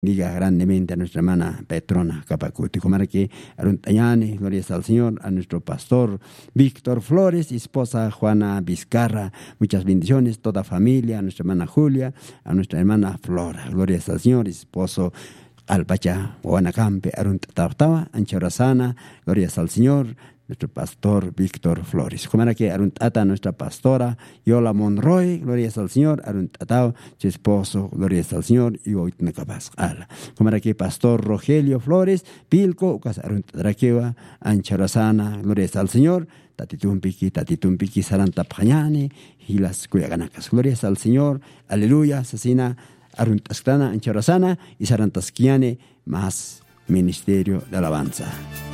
Diga grandemente a nuestra hermana Petrona Capacuti. Como que Aruntañane, gloria al Señor, a nuestro pastor Víctor Flores, esposa Juana Vizcarra, muchas bendiciones, toda familia, a nuestra hermana Julia, a nuestra hermana Flora, gloria al Señor, esposo Alpacha, Guanacampe, Aruntatartawa, Ancharazana, gloria al Señor, nuestro pastor Víctor Flores. Como era que Aruntata, nuestra pastora Yola Monroy, gloria al Señor, Aruntatao, su esposo, gloria al Señor, y hoy Nacabas. Como era que pastor Rogelio Flores, Pilco, Aruntatraqueva, Ancharazana, gloria al Señor, Tatitumpiki, Sarantapjañane, y las Cuyaganacas. Gloria al Señor, aleluya, asesina, Aruntascana, Ancharazana, y Sarantasquiane, más ministerio de alabanza.